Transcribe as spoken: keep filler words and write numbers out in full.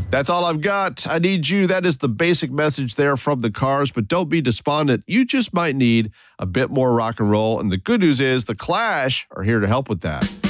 That's all I've got. I need you. That is the basic message there from the Cars, but don't be despondent. You just might need a bit more rock and roll. And the good news is the Clash are here to help with that.